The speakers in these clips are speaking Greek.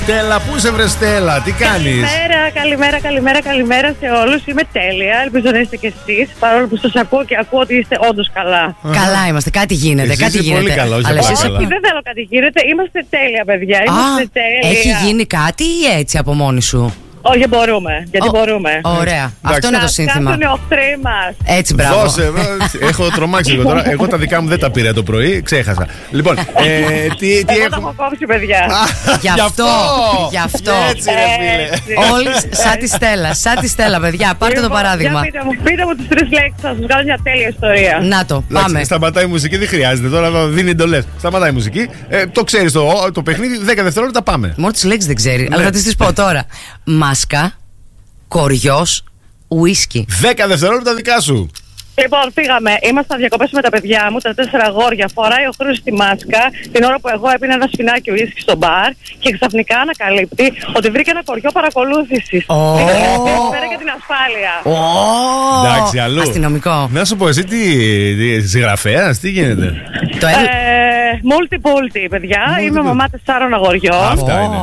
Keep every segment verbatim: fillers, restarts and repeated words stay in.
Στέλλα, πού σε βρε Στέλλα, τι κάνεις? Καλημέρα, καλημέρα, καλημέρα, καλημέρα σε όλους. Είμαι τέλεια, ελπίζω να είστε κι εσείς. Παρόλο που σας ακούω και ακούω ότι είστε όντως καλά. Καλά είμαστε, κάτι γίνεται, Εσύ κάτι είσαι γίνεται. πολύ καλά, όχι Αλλά απλά εσείς καλά. Όχι, δεν θέλω κάτι γίνεται. Είμαστε τέλεια, παιδιά. Είμαστε Α, τέλεια. έχει γίνει κάτι ή έτσι από μόνη σου? Όχι, μπορούμε. Γιατί Ω, μπορούμε. Ωραία. Αυτό είναι το σύνθημα. Κάθουν οι οχτροί μας. Έτσι, μπράβο. Δώσε, δώσε. Έχω τρομάξει εγώ τώρα. Εγώ τα δικά μου δεν τα πήρα το πρωί, ξέχασα. Λοιπόν, ε, τι, τι Εγώ τα έχω. έχω κόψει, παιδιά. Γι' αυτό, γι' αυτό. Έτσι, ρε φίλε. Έτσι. Όλοι σαν τη Στέλλα, σαν τη Στέλλα, παιδιά. Πάρτε το Λοιπόν, παράδειγμα. για Πείτε μου, πείτε μου τις τρεις λέξεις, θα σας βγάλω μια τέλεια ιστορία. Να το, Εντάξει, πάμε. σταματάει η μουσική, δεν χρειάζεται. Τώρα εδώ δίνει εντολές. Σταματάει η μουσική. Ε, το ξέρεις το, το παιχνίδι, δέκα δευτερόλεπτα πάμε. Μόνο τις λέξεις δεν ξέρει, αλλά θα τις τις πω τώρα. Μάσκα, κοριός, ουίσκι. δέκα δευτερόλεπτα δικά σου. Λοιπόν, φύγαμε. Ήμασταν διακοπές με τα παιδιά μου, τα τέσσερα αγόρια. Φοράει ο Χρήστος τη μάσκα, την ώρα που εγώ έπινα ένα σφινάκι ουίσκι στο μπαρ και ξαφνικά ανακαλύπτει ότι βρήκε ένα κοριό παρακολούθησης. Ω. Πέρα και την ασφάλεια. Εντάξει, αλλού. Αστυνομικό. Να σου πω, εσύ τι, τι συγγραφέας, τι γίνεται? Το Ε, ένα. Multi-pulti, παιδιά. Multi-pulti. Είμαι μαμά τεσσάρων αγοριών. Αυτά είναι.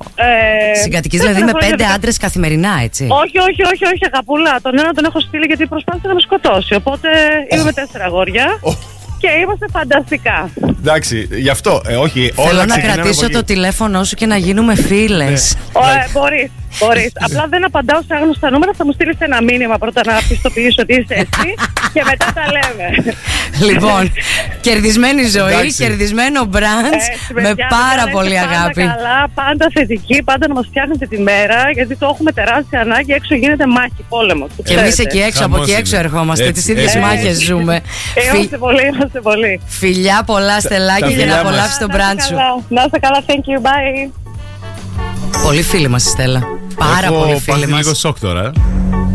Ε, Συγκατοικείς δηλαδή με τέσσερα πέντε χρόνια- άντρες καθημερινά, έτσι. Όχι, όχι, όχι, όχι, αγαπούλα. Τον ένα τον έχω στείλει γιατί προσπάθησε να με σκοτώσει. Οπότε είμαι με τέσσερα αγόρια Oh. και είμαστε φανταστικά. Εντάξει, γι' αυτό, ε, όχι. Θέλω όλα να ξεκινάνε κρατήσω από το εκεί. τηλέφωνο σου και να γίνουμε φίλες. Ε, μπορείς, μπορείς. Απλά δεν απαντάω σε άγνωστα νούμερα. Θα μου στείλεις ένα μήνυμα πρώτα να πιστοποιήσω ότι είσαι εσύ και μετά τα λέμε. Λοιπόν, κερδισμένη ζωή, Εντάξει. κερδισμένο μπραντς Έτσι, με παιδιά, πάρα να πολύ είστε πάντα αγάπη. Καλά, πάντα θετική, πάντα να μας φτιάχνετε τη μέρα, γιατί το έχουμε τεράστια ανάγκη. Έξω γίνεται μάχη, πόλεμος. το Και εμείς ξέρετε. εκεί έξω, από Χαμός εκεί έξω είναι. ερχόμαστε. Έτσι, Τις ίδιες έτσι. μάχες ζούμε. Φι- Είμαστε πολύ, είμαστε πολύ. Φιλιά πολλά, Στελάκη, τα για φιλιά να μας. απολαύσεις τον Να είστε μπραντ σου. καλά. Να είστε καλά, thank you, bye. Πολύ φίλη μας η Στέλλα. Πάρα Έχω πολύ φίλη πάθει μας. λίγο σοκ τώρα.